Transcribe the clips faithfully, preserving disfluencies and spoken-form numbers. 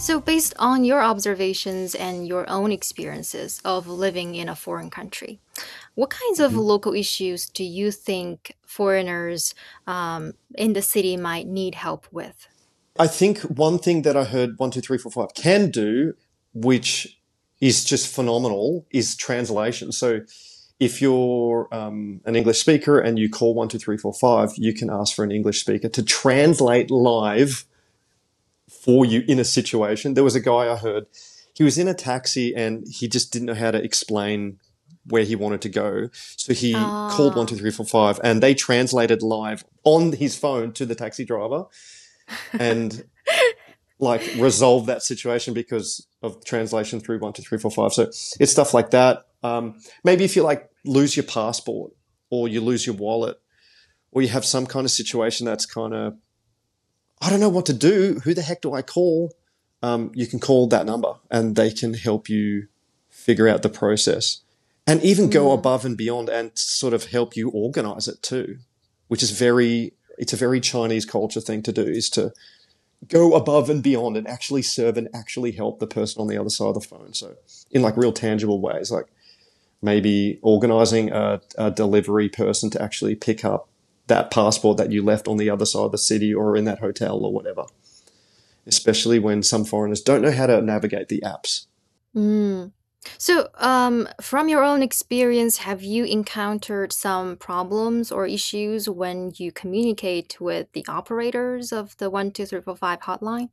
So, based on your observations and your own experiences of living in a foreign country, what kinds of Mhm. local issues do you think foreigners um, in the city might need help with? I think one thing that I heard one, two, three, four, five can do, which is just phenomenal, is translation. So if you're um, an English speaker and you call one, two, three, four, five, you can ask for an English speaker to translate live for you in a situation. There was a guy I heard, he was in a taxi and he just didn't know how to explain where he wanted to go. So he called one, two, Ah. three, four, five, and they translated live on his phone to the taxi driver and like resolve that situation because of translation through one, two, three, four, five. So it's stuff like that. Um, maybe if you like lose your passport or you lose your wallet or you have some kind of situation that's kind of, I don't know what to do. Who the heck do I call? Um, you can call that number and they can help you figure out the process and even go Mm. above and beyond and sort of help you organize it too, which is very, it's a very Chinese culture thing to do is to go above and beyond and actually serve and actually help the person on the other side of the phone. So in like real tangible ways, like maybe organizing a, a delivery person to actually pick up that passport that you left on the other side of the city or in that hotel or whatever, especially when some foreigners don't know how to navigate the apps. Mm. So, um, from your own experience, have you encountered some problems or issues when you communicate with the operators of the one two three four five hotline?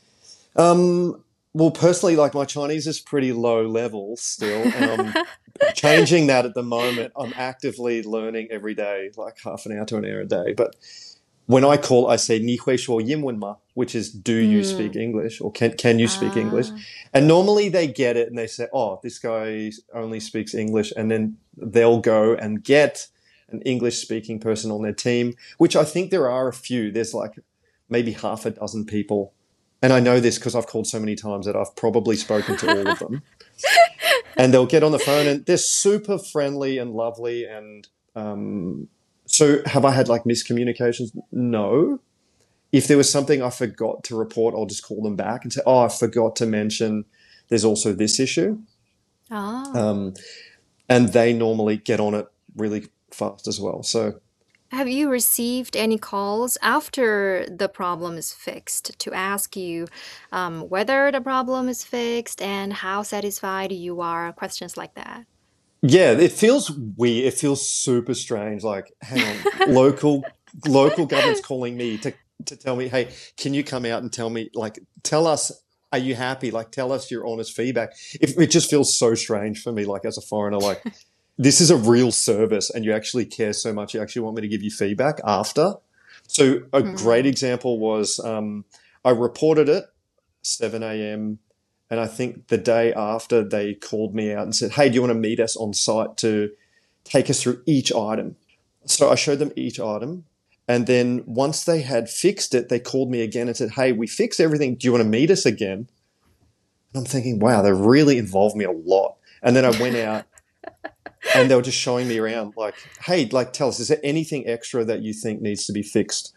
Um, well, personally, like my Chinese is pretty low level still, and I'm changing that at the moment. I'm actively learning every day, like half an hour to an hour a day. But when I call, I say 你会说英文吗, which is do you speak Mm. English or can can you speak English? Ah. And normally they get it and they say, oh, this guy only speaks English, and then they'll go and get an English speaking person on their team, which I think there are a few. There's like maybe half a dozen people. And I know this because I've called so many times that I've probably spoken to all of them. And they'll get on the phone and they're super friendly and lovely. And um, so have I had like miscommunications? No. If there was something I forgot to report, I'll just call them back and say, oh, I forgot to mention there's also this issue. Ah. Um, and they normally get on it really fast as well. So Have you received any calls after the problem is fixed to ask you um, whether the problem is fixed and how satisfied you are? Questions like that. yeah, it feels weird. It feels super strange. Like, hang on, local local government's calling me to to tell me, hey, can you come out and tell me, like, tell us, are you happy? Like, tell us your honest feedback. It, it just feels so strange for me, like as a foreigner, like this is a real service, and you actually care so much. You actually want me to give you feedback after. So a great Hmm. example was um, I reported it seven a m. And I think the day after they called me out and said, hey, do you want to meet us on site to take us through each item? So I showed them each item. And then once they had fixed it, they called me again and said, hey, we fixed everything. Do you want to meet us again? And I'm thinking, wow, they really involved me a lot. And then I went out and they were just showing me around like, hey, like, tell us, is there anything extra that you think needs to be fixed?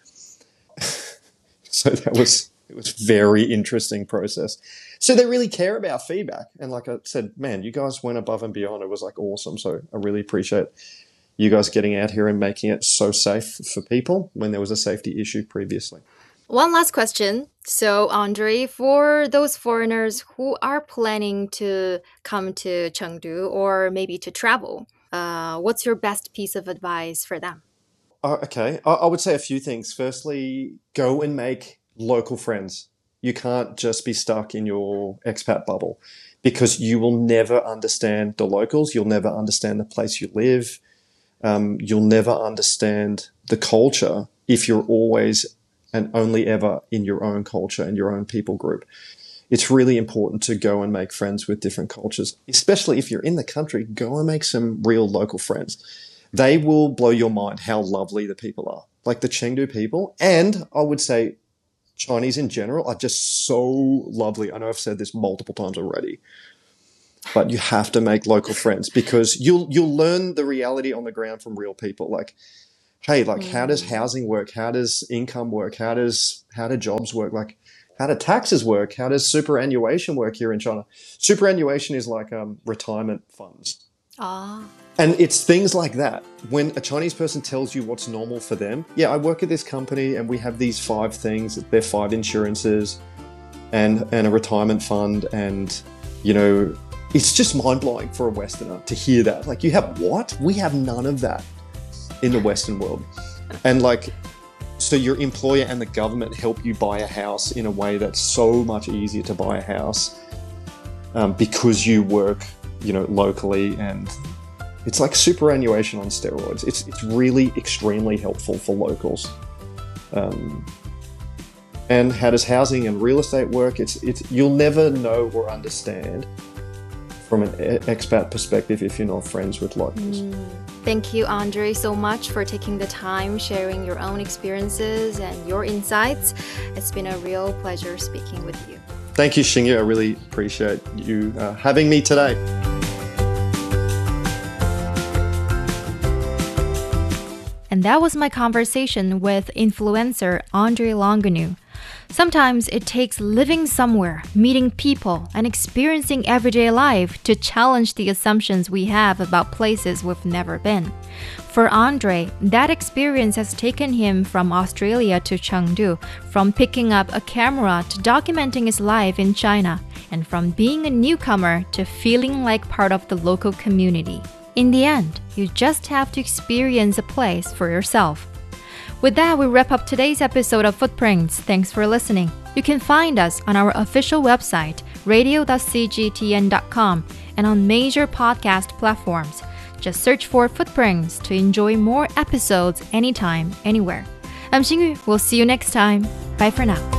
So that was it was very interesting process. So they really care about feedback. And like I said, man, you guys went above and beyond. It was like awesome. So I really appreciate you guys getting out here and making it so safe for people when there was a safety issue previously. One last question. So, Andre, for those foreigners who are planning to come to Chengdu or maybe to travel, uh, what's your best piece of advice for them? Uh, okay, I, I would say a few things. Firstly, go and make local friends. You can't just be stuck in your expat bubble because you will never understand the locals. You'll never understand the place you live. Um, you'll never understand the culture if you're always and only ever in your own culture and your own people group. It's really important to go and make friends with different cultures, especially if you're in the country. Go and make some real local friends. They will blow your mind how lovely the people are, like the Chengdu people. And I would say Chinese in general are just so lovely. I know I've said this multiple times already, but you have to make local friends because you'll you'll learn the reality on the ground from real people. Like, hey, like how does Hmm. housing work? How does income work? How does how do jobs work? Like how do taxes work? How does superannuation work here in China? Superannuation is like um, retirement funds. Ah. And it's things like that. When a Chinese person tells you what's normal for them, yeah, I work at this company and we have these five things. They're five insurances and, and a retirement fund. And, you know, it's just mind-blowing for a Westerner to hear that. Like, you have what? We have none of that in the Western world. And like, so your employer and the government help you buy a house in a way that's so much easier to buy a house um, because you work, you know, locally, and it's like superannuation on steroids. It's it's really extremely helpful for locals. Um, and how does housing and real estate work? It's it's you'll never know or understand from an expat perspective if you're not friends with locals. Mm. Thank you, Andre, so much for taking the time, sharing your own experiences and your insights. It's been a real pleasure speaking with you. Thank you, Xingyu. I really appreciate you uh, having me today. And that was my conversation with influencer Andre Longuenue. Sometimes it takes living somewhere, meeting people, and experiencing everyday life to challenge the assumptions we have about places we've never been. For Andre, that experience has taken him from Australia to Chengdu, from picking up a camera to documenting his life in China, and from being a newcomer to feeling like part of the local community. In the end, you just have to experience a place for yourself. With that, we wrap up today's episode of Footprints. Thanks for listening. You can find us on our official website, radio dot c g t n dot com, and on major podcast platforms. Just search for Footprints to enjoy more episodes anytime, anywhere. I'm Xingyu. We'll see you next time. Bye for now.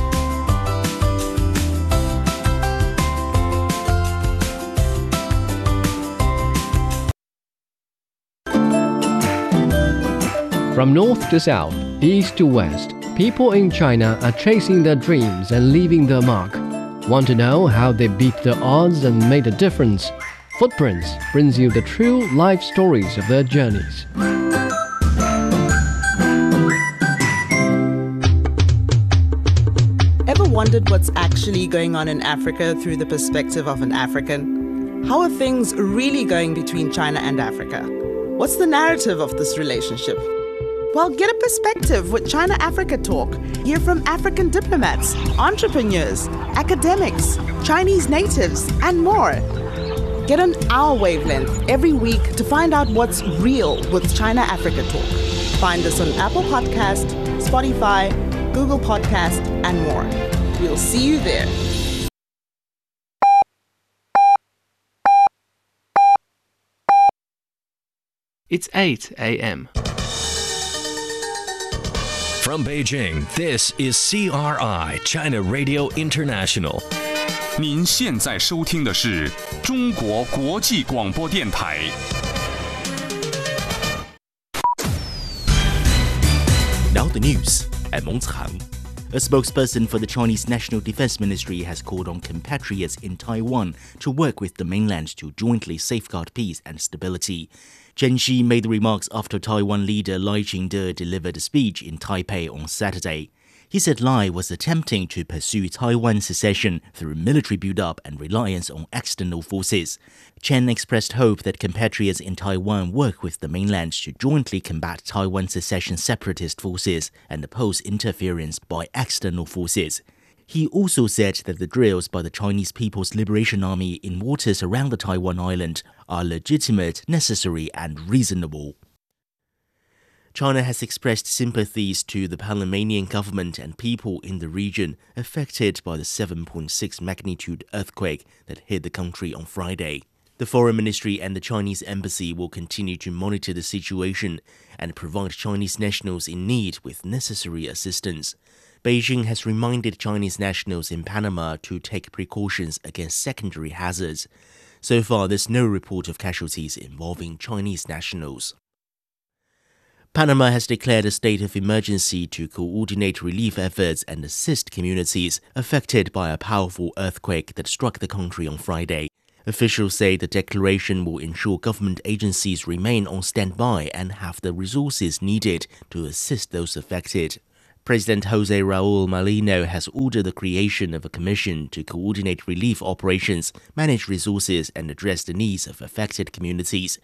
From north to south, east to west, people in China are chasing their dreams and leaving their mark. Want to know how they beat the odds and made a difference? Footprints brings you the true life stories of their journeys. Ever wondered what's actually going on in Africa through the perspective of an African? How are things really going between China and Africa? What's the narrative of this relationship? Well, get a perspective with China-Africa Talk. Hear from African diplomats, entrepreneurs, academics, Chinese natives, and more. Get on our wavelength every week to find out what's real with China-Africa Talk. Find us on Apple Podcast, Spotify, Google Podcast, and more. We'll see you there. It's eight a m From Beijing, this is C R I, China Radio International. 您现在收听的是中国国际广播电台。 Now the news at Meng Cang. A spokesperson for the Chinese National Defense Ministry has called on compatriots in Taiwan to work with the mainland to jointly safeguard peace and stability. Chen Xi made the remarks after Taiwan leader Lai Ching-te delivered a speech in Taipei on Saturday. He said Lai was attempting to pursue Taiwan secession through military build-up and reliance on external forces. Chen expressed hope that compatriots in Taiwan work with the mainland to jointly combat Taiwan secession separatist forces and oppose interference by external forces. He also said that the drills by the Chinese People's Liberation Army in waters around the Taiwan island are legitimate, necessary, and reasonable. China has expressed sympathies to the Panamanian government and people in the region affected by the seven point six magnitude earthquake that hit the country on Friday. The Foreign Ministry and the Chinese Embassy will continue to monitor the situation and provide Chinese nationals in need with necessary assistance. Beijing has reminded Chinese nationals in Panama to take precautions against secondary hazards. So far, there's no report of casualties involving Chinese nationals. Panama has declared a state of emergency to coordinate relief efforts and assist communities affected by a powerful earthquake that struck the country on Friday. Officials say the declaration will ensure government agencies remain on standby and have the resources needed to assist those affected. President Jose Raul Malino has ordered the creation of a commission to coordinate relief operations, manage resources, and address the needs of affected communities.